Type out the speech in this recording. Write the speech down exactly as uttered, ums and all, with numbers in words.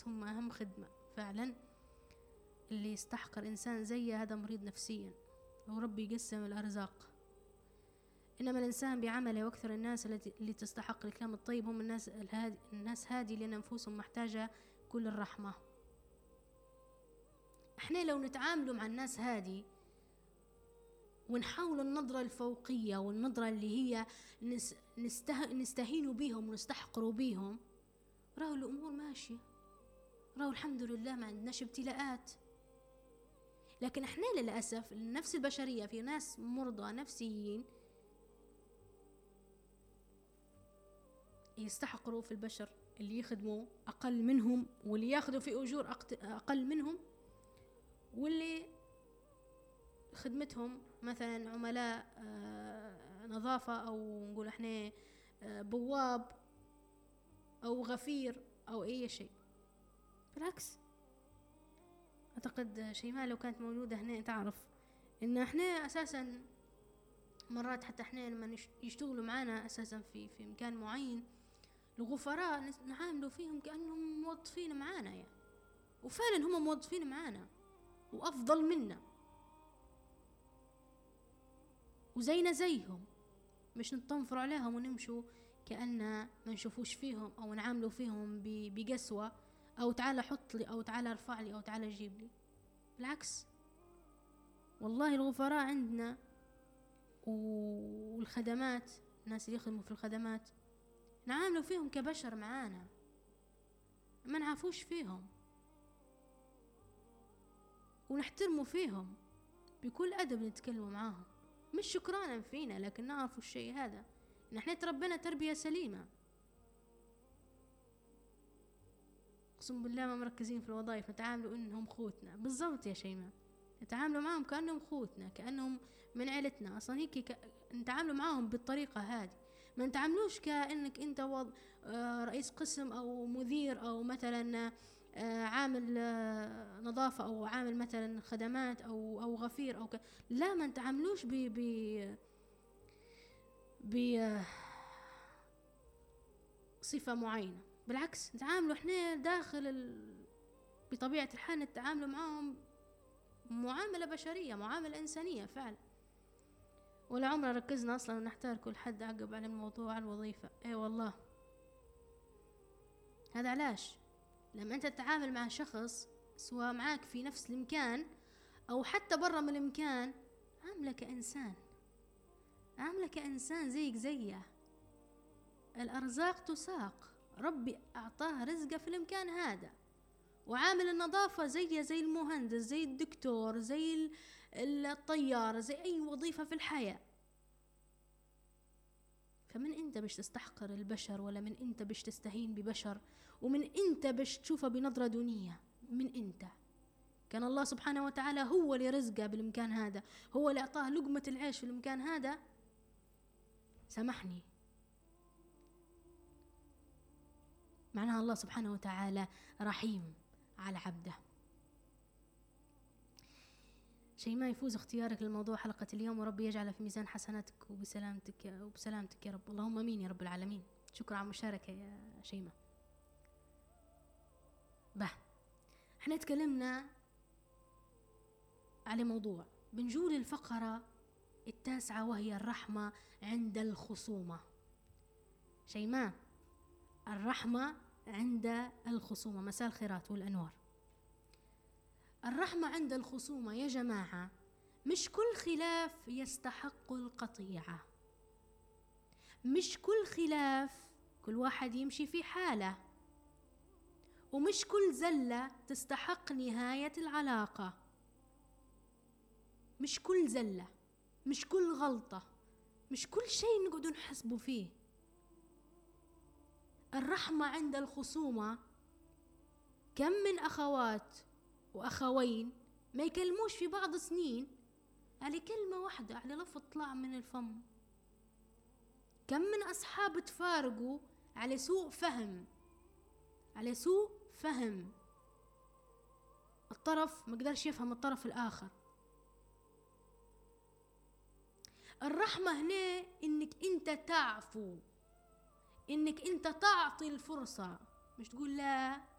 هم أهم خدمة فعلا. اللي يستحقر إنسان زي هذا مريض نفسيا، وربي يقسم الأرزاق. إنما الإنسان بعمله، وأكثر الناس التي اللي تستحق الكلام الطيب هم الناس الهادي، الناس هادي لأن أنفسهم محتاجة كل الرحمة. إحنا لو نتعاملوا مع الناس هادي ونحاول النظرة الفوقية والنظرة اللي هي نسته... نستهينوا بيهم ونستحقروا بيهم، راهو الأمور ماشية، راهو الحمد لله ما عندناش ابتلاءات. لكن إحنا للأسف النفس البشرية في ناس مرضى نفسيين يستحقروا في البشر اللي يخدموا أقل منهم، واللي ياخذوا في أجور أقل منهم، واللي خدمتهم مثلا عملاء نظافة، أو نقول احنا بواب أو غفير أو أي شيء. بالعكس، أعتقد شيماء لو كانت موجودة هنا تعرف إن احنا أساسا مرات حتى احنا لما يشتغلوا معنا أساسا في في مكان معين، الغفراء نعاملوا فيهم كأنهم موظفين معانا يعني، وفعلا هم موظفين معانا وأفضل منا وزينا زيهم، مش نتنفر عليهم ونمشوا كأن ما نشوفوش فيهم أو نعاملوا فيهم بقسوة أو تعالى حط لي أو تعالى ارفع لي أو تعالى جيب لي. بالعكس، والله الغفراء عندنا والخدمات، الناس اللي يخدموا في الخدمات نعاملوا فيهم كبشر معانا، ما نعافوش فيهم ونحترموا فيهم بكل أدب، نتكلموا معاهم مش شكرانا فينا، لكن نعرفوا الشيء هذا إن احنا تربينا تربية سليمة. اقسم بالله ما مركزين في الوظائف، نتعاملوا إنهم خوتنا بالضبط يا شيماء، نتعاملوا معهم كأنهم خوتنا، كأنهم من عيلتنا. أصلا هيك ك... نتعاملوا معهم بالطريقة هذه، ما نتعاملوش كأنك أنت وض... رئيس قسم أو مدير أو مثلا عامل نظافة أو عامل مثلا خدمات أو أو غفير أو ك... لا، ما نتعاملوش ب ب ب صفة معينة. بالعكس، نتعاملوا احنا داخل ال... بطبيعة الحال نتعاملوا معهم معاملة بشرية، معاملة إنسانية فعلا. ولا عمرنا ركزنا أصلا ونحتار كل حد عقب على الموضوع الوظيفة. اي والله، هذا علاش لما أنت تتعامل مع شخص سواء معاك في نفس المكان أو حتى برا من المكان، عامله كإنسان، عامله كإنسان زيك زيه. الأرزاق تساق، ربي أعطاه رزقه في المكان هذا، وعامل النظافة زي زي المهندس، زي الدكتور، زي الطيار، زي أي وظيفة في الحياة. فمن أنت باش تستحقر البشر، ولا من أنت باش تستهين ببشر، ومن أنت باش تشوفه بنظرة دونية؟ من أنت؟ كان الله سبحانه وتعالى هو اللي رزقه بالمكان هذا، هو اللي أعطاه لقمة العيش في المكان هذا. سامحني، معناها الله سبحانه وتعالى رحيم على عبده. شيماء، يفوز اختيارك للموضوع حلقة اليوم، وربي يجعله في ميزان حسناتك وبسلامتك وبسلامتك يا رب، اللهم امين يا رب العالمين. شكرا على المشاركة يا شيماء. به، احنا تكلمنا على موضوع بنجول الفقرة التاسعة، وهي الرحمة عند الخصومة. شيماء، الرحمة عند الخصومة، مساء الخيرات والأنوار. الرحمة عند الخصومة يا جماعة، مش كل خلاف يستحق القطيعة، مش كل خلاف كل واحد يمشي في حاله، ومش كل زلة تستحق نهاية العلاقة، مش كل زلة، مش كل غلطة، مش كل شيء نقعد نحسبه فيه. الرحمة عند الخصومة، كم من أخوات وأخوين ما يكلموش في بعض سنين على كلمة واحدة، على لفظ طلع من الفم. كم من أصحاب تفارقوا على سوء فهم، على سوء فهم، الطرف ما قدرش يفهم الطرف الآخر. الرحمة هنا إنك أنت تعفو، إنك أنت تعطي الفرصة، مش تقول لا